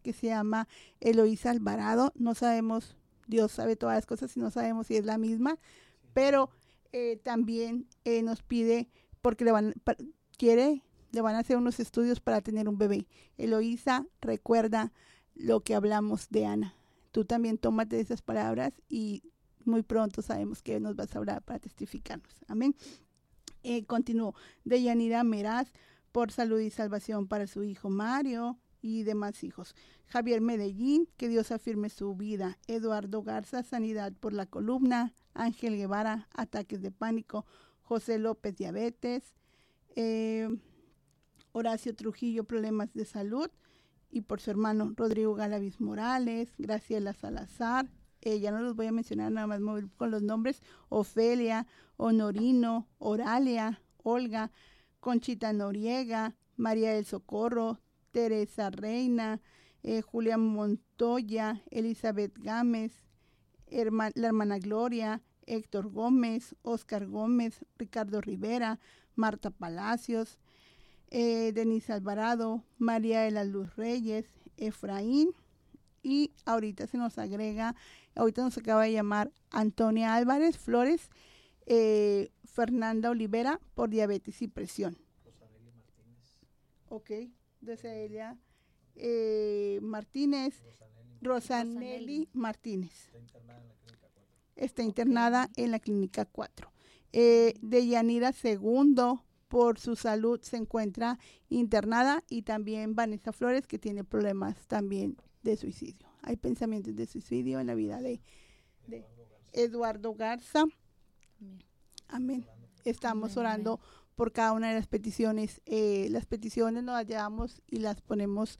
que se llama Eloísa Alvarado. No sabemos, Dios sabe todas las cosas y no sabemos si es la misma, pero también nos pide, porque le van a hacer unos estudios para tener un bebé. Eloísa, recuerda lo que hablamos de Ana. Tú también tómate esas palabras y muy pronto sabemos que nos vas a hablar para testificarnos. Amén. Continúo. Deyanira Meraz, por salud y salvación para su hijo Mario y demás hijos. Javier Medellín, que Dios afirme su vida. Eduardo Garza, sanidad por la columna. Ángel Guevara, ataques de pánico. José López, diabetes. Horacio Trujillo, problemas de salud. Y por su hermano Rodrigo Galaviz Morales. Graciela Salazar. Ya no los voy a mencionar, nada más me voy con los nombres. Ofelia, Honorino, Oralia, Olga, Conchita Noriega, María del Socorro, Teresa Reina, Julián Montoya, Elizabeth Gámez, la hermana Gloria, Héctor Gómez, Oscar Gómez, Ricardo Rivera, Marta Palacios, Denise Alvarado, María de la Luz Reyes, Efraín, y ahorita nos acaba de llamar Antonia Álvarez Flores, Fernanda Olivera por diabetes y presión. Rosaneli Martínez. Ok, Deselia Martínez, Rosaneli Martínez. Está internada en la clínica 4. Deyanira Segundo, por su salud se encuentra internada, y también Vanessa Flores, que tiene problemas también de suicidio. Hay pensamientos de suicidio en la vida de Eduardo Garza. Amén. Estamos orando por cada una de las peticiones. Las peticiones nos las llevamos y las ponemos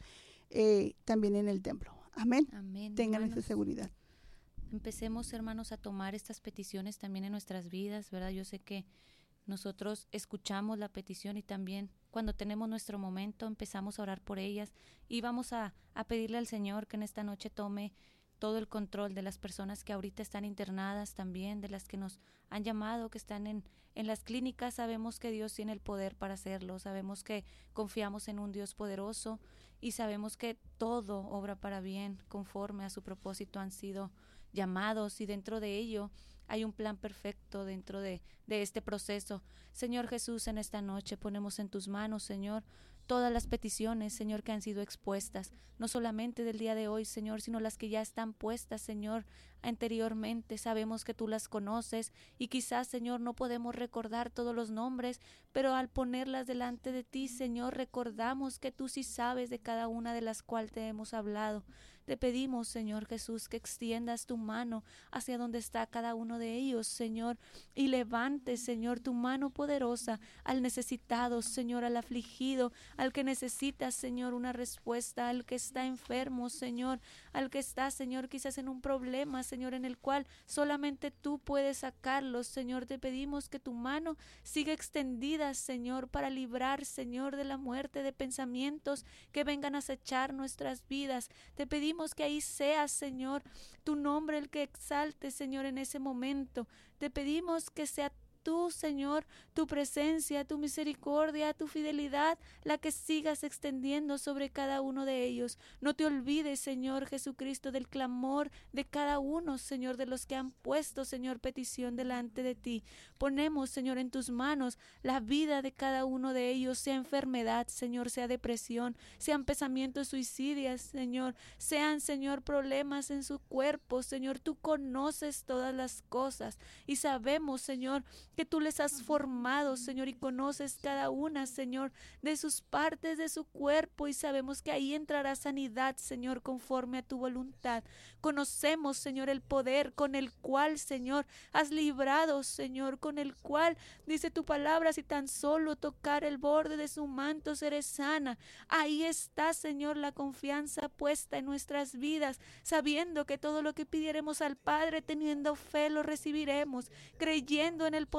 también en el templo. Amén. Amén. Tengan Hermanos, esa seguridad. empecemos, hermanos, a tomar estas peticiones también en nuestras vidas, ¿verdad? Yo sé que nosotros escuchamos la petición y también cuando tenemos nuestro momento empezamos a orar por ellas y vamos a pedirle al Señor que en esta noche tome todo el control de las personas que ahorita están internadas también, de las que nos han llamado, que están en las clínicas. Sabemos que Dios tiene el poder para hacerlo, sabemos que confiamos en un Dios poderoso y sabemos que todo obra para bien conforme a su propósito. Han sido llamados y dentro de ello hay un plan perfecto dentro de este proceso. Señor Jesús, en esta noche ponemos en tus manos, Señor, todas las peticiones, Señor, que han sido expuestas, no solamente del día de hoy, Señor, sino las que ya están puestas, Señor, anteriormente. Sabemos que tú las conoces y quizás, Señor, no podemos recordar todos los nombres, pero al ponerlas delante de ti, Señor, recordamos que tú sí sabes de cada una de las cuales te hemos hablado. Te pedimos, Señor Jesús, que extiendas tu mano hacia donde está cada uno de ellos, Señor, y levantes, Señor, tu mano poderosa al necesitado, Señor, al afligido, al que necesita, Señor, una respuesta, al que está enfermo, Señor, al que está, Señor, quizás en un problema, Señor, en el cual solamente tú puedes sacarlos, Señor. Te pedimos que tu mano siga extendida, Señor, para librar, Señor, de la muerte, de pensamientos que vengan a acechar nuestras vidas. Te pedimos que ahí sea, Señor, tu nombre el que exalte, Señor, en ese momento. Te pedimos que sea tú, Señor, tu presencia, tu misericordia, tu fidelidad, la que sigas extendiendo sobre cada uno de ellos. No te olvides, Señor Jesucristo, del clamor de cada uno, Señor, de los que han puesto, Señor, petición delante de ti. Ponemos, Señor, en tus manos la vida de cada uno de ellos, sea enfermedad, Señor, sea depresión, sean pensamientos suicidas, Señor, sean, Señor, problemas en su cuerpo, Señor. Tú conoces todas las cosas y sabemos, Señor, que tú les has formado, Señor, y conoces cada una, Señor, de sus partes de su cuerpo, y sabemos que ahí entrará sanidad, Señor, conforme a tu voluntad. Conocemos, Señor, el poder con el cual, Señor, has librado, Señor, con el cual, dice tu palabra, si tan solo tocar el borde de su manto seré sana. Ahí está, Señor, la confianza puesta en nuestras vidas, sabiendo que todo lo que pidiéremos al Padre, teniendo fe, lo recibiremos, creyendo en el poder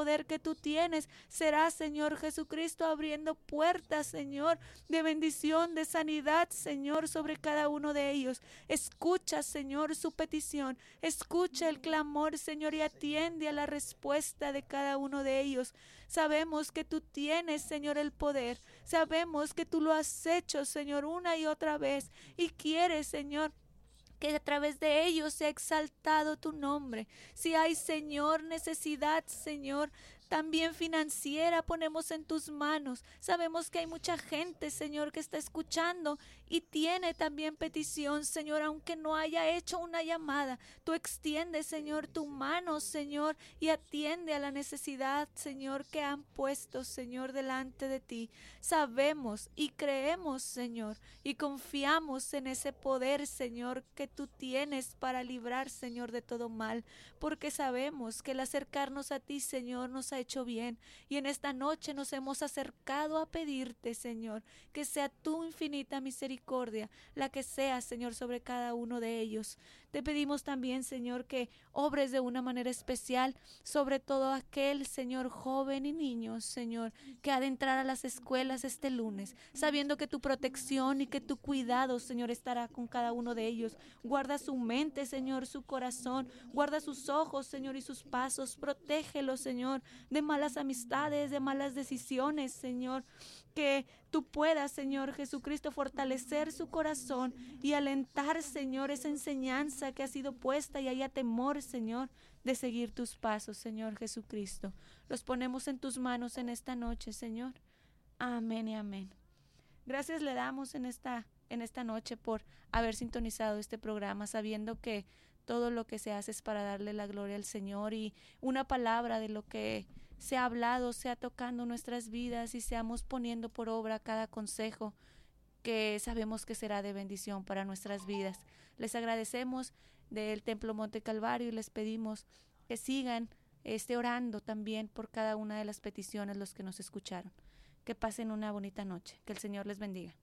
poder que tú tienes será, Señor Jesucristo, abriendo puertas, Señor, de bendición, de sanidad, Señor, sobre cada uno de ellos. Escucha, Señor, su petición, escucha el clamor, Señor, y atiende a la respuesta de cada uno de ellos. Sabemos que tú tienes, Señor, el poder. Sabemos que tú lo has hecho, Señor, una y otra vez, y quieres, Señor, que a través de ellos sea exaltado tu nombre. Si hay, Señor, necesidad, Señor, también financiera, ponemos en tus manos. Sabemos que hay mucha gente, Señor, que está escuchando y tiene también petición, Señor, aunque no haya hecho una llamada. Tú extiende, Señor, tu mano, Señor, y atiende a la necesidad, Señor, que han puesto, Señor, delante de ti. Sabemos y creemos, Señor, y confiamos en ese poder, Señor, que tú tienes para librar, Señor, de todo mal, porque sabemos que el acercarnos a ti, Señor, nos ha hecho bien, y en esta noche nos hemos acercado a pedirte, Señor, que sea tu infinita misericordia la que sea, Señor, sobre cada uno de ellos. Te pedimos también, Señor, que obres de una manera especial sobre todo aquel, Señor, joven y niño, Señor, que ha de entrar a las escuelas este lunes, sabiendo que tu protección y que tu cuidado, Señor, estará con cada uno de ellos. Guarda su mente, Señor, su corazón, guarda sus ojos, Señor, y sus pasos. Protégelos, Señor, de malas amistades, de malas decisiones, Señor. Que tú puedas, Señor Jesucristo, fortalecer su corazón y alentar, Señor, esa enseñanza que ha sido puesta, y haya temor, Señor, de seguir tus pasos, Señor Jesucristo. Los ponemos en tus manos en esta noche, Señor. Amén y amén. Gracias le damos en esta noche por haber sintonizado este programa, sabiendo que todo lo que se hace es para darle la gloria al Señor, y una palabra de lo que se ha hablado sea tocando nuestras vidas y seamos poniendo por obra cada consejo que sabemos que será de bendición para nuestras vidas. Les agradecemos del Templo Monte Calvario y les pedimos que sigan orando también por cada una de las peticiones los que nos escucharon. Que pasen una bonita noche. Que el Señor les bendiga.